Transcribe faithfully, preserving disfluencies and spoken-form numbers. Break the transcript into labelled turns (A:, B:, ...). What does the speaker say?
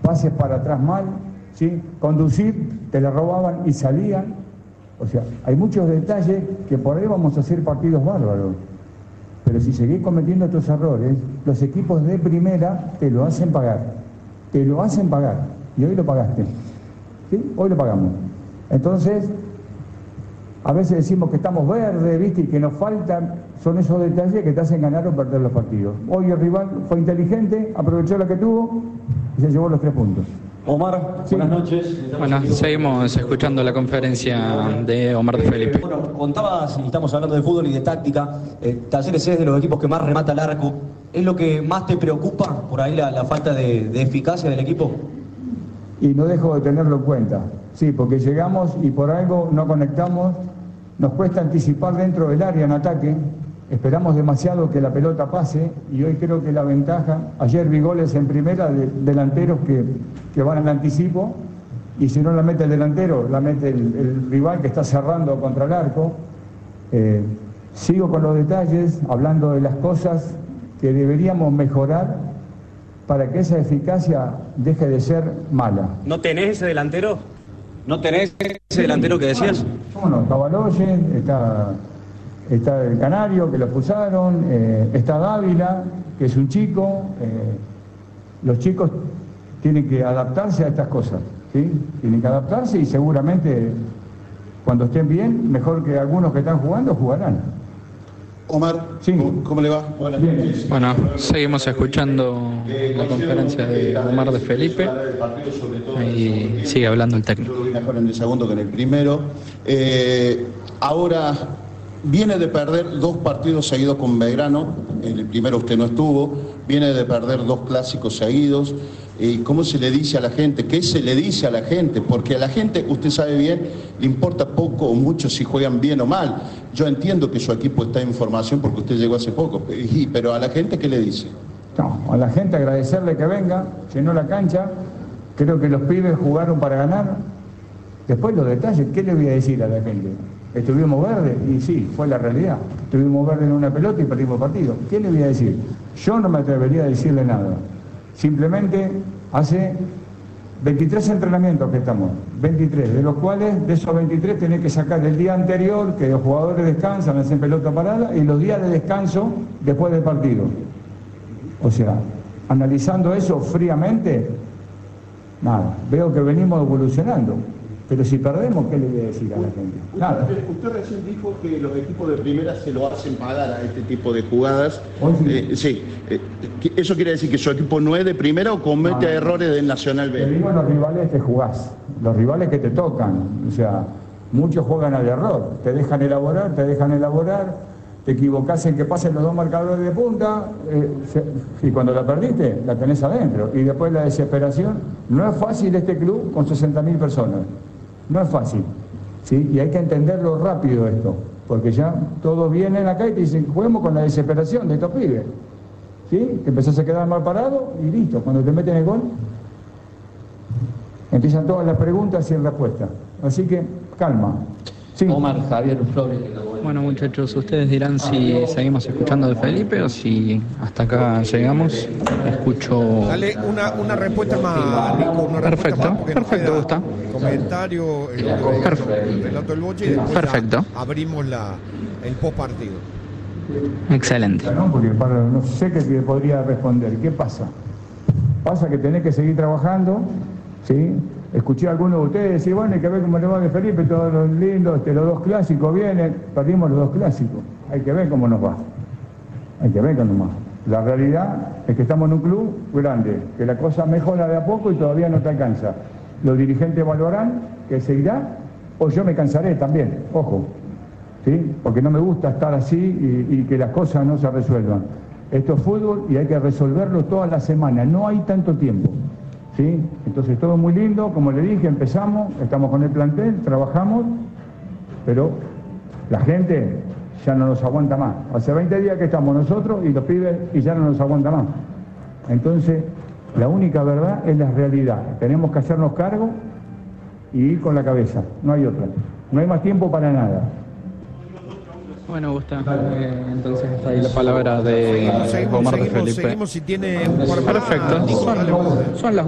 A: pases para atrás mal, ¿sí? Conducir, te la robaban y salían. O sea, hay muchos detalles que por ahí vamos a hacer partidos bárbaros. Pero si seguís cometiendo estos errores, los equipos de primera te lo hacen pagar. Te lo hacen pagar. Y hoy lo pagaste. ¿Sí? Hoy lo pagamos. Entonces, a veces decimos que estamos verdes, ¿viste? Y que nos faltan. Son esos detalles que te hacen ganar o perder los partidos. Hoy el rival fue inteligente, aprovechó lo que tuvo y se llevó los tres puntos.
B: Omar, sí. Buenas noches.
C: Bueno, seguimos escuchando la conferencia de Omar de Felipe.
B: Eh, bueno, contabas, y estamos hablando de fútbol y de táctica, eh, Talleres es de los equipos que más remata al arco. ¿Es lo que más te preocupa por ahí la, la falta de, de eficacia del equipo?
A: Y no dejo de tenerlo en cuenta, sí, porque llegamos y por algo no conectamos, nos cuesta anticipar dentro del área en ataque, esperamos demasiado que la pelota pase y hoy creo que la ventaja, ayer vi goles en primera de delanteros que, que van al anticipo y si no la mete el delantero, la mete el, el rival que está cerrando contra el arco. Eh, sigo con los detalles, hablando de las cosas que deberíamos mejorar para que esa eficacia deje de ser mala.
B: ¿No tenés ese delantero? ¿No tenés ese delantero que decías?
A: ¿Cómo no? Está Baloyen, está... Está el Canario, que lo expulsaron, eh, está Dávila, que es un chico. Eh, los chicos tienen que adaptarse a estas cosas, ¿sí? Tienen que adaptarse y seguramente cuando estén bien, mejor que algunos que están jugando, jugarán.
D: Omar, sí. ¿Cómo, ¿cómo le va?
C: Buenas noches. Bueno, seguimos escuchando la conferencia de Omar de Felipe y sigue hablando el técnico.
D: Yo lo vi mejor en el segundo que en el primero. Eh, ahora... Viene de perder dos partidos seguidos con Belgrano, en el primero usted no estuvo, viene de perder dos clásicos seguidos. ¿Y cómo se le dice a la gente? ¿Qué se le dice a la gente? Porque a la gente, usted sabe bien, le importa poco o mucho si juegan bien o mal. Yo entiendo que su equipo está en formación porque usted llegó hace poco, pero a la gente, ¿qué le dice?
A: No, a la gente agradecerle que venga, llenó la cancha, creo que los pibes jugaron para ganar. Después los detalles, ¿qué le voy a decir a la gente? Estuvimos verdes y sí, fue la realidad. Estuvimos verdes en una pelota y perdimos el partido. ¿Qué le voy a decir? Yo no me atrevería a decirle nada. Simplemente hace veintitrés entrenamientos que estamos, veintitrés, de los cuales de esos veintitrés tenés que sacar el día anterior, que los jugadores descansan, hacen pelota parada, y los días de descanso después del partido. O sea, analizando eso fríamente, nada, veo que venimos evolucionando. Pero si perdemos, ¿qué le voy a decir a la gente? Nada.
D: Usted, usted recién dijo que los equipos de primera se lo hacen pagar a este tipo de jugadas.
A: Sí.
D: Eh, sí. Eh, ¿Eso quiere decir que su equipo no es de primera o comete no, errores del Nacional B?
A: Te digo los rivales que jugás, los rivales que te tocan. O sea, muchos juegan al error. Te dejan elaborar, te dejan elaborar, te equivocás en que pasen los dos marcadores de punta, eh, se, y cuando la perdiste, la tenés adentro. Y después la desesperación. No es fácil este club con sesenta mil personas. No es fácil, ¿sí? Y hay que entenderlo rápido esto, porque ya todos vienen acá y te dicen, juguemos con la desesperación de estos pibes, ¿sí? Te empezás a quedar mal parado y listo, cuando te meten el gol, empiezan todas las preguntas y respuestas. Así que, calma. Sí.
B: Omar, Javier Flores.
C: Bueno, muchachos, ustedes dirán si seguimos escuchando de Felipe o si hasta acá llegamos. Escucho...
E: Dale una, una respuesta más, Nico. Una
C: perfecto,
E: más
C: perfecto, gusta.
E: Comentario, el, el relato del Boche y después
C: perfecto.
E: Abrimos la, el post partido.
C: Excelente.
A: No, porque para, no sé qué te podría responder. ¿Qué pasa? Pasa que tenés que seguir trabajando, ¿sí? Escuché a algunos de ustedes decir, bueno, hay que ver cómo le va de Felipe, todos los lindos, este, los dos clásicos vienen, perdimos los dos clásicos. Hay que ver cómo nos va. Hay que ver cómo nos va. La realidad es que estamos en un club grande, que la cosa mejora de a poco y todavía no te alcanza. Los dirigentes evaluarán que seguirá, o yo me cansaré también, ojo, ¿sí? Porque no me gusta estar así y, y que las cosas no se resuelvan. Esto es fútbol y hay que resolverlo toda la semana, no hay tanto tiempo. ¿Sí? Entonces todo muy lindo, como le dije, empezamos, estamos con el plantel, trabajamos, pero la gente ya no nos aguanta más. Hace veinte días que estamos nosotros y los pibes y ya no nos aguanta más. Entonces, la única verdad es la realidad. Tenemos que hacernos cargo y ir con la cabeza, no hay otra. No hay más tiempo para nada.
C: Bueno, Gusta, eh, entonces está ahí la palabra de
E: seguimos,
C: Omar
E: seguimos,
C: de Felipe.
E: Seguimos si tiene un par más.
C: Perfecto, son, son las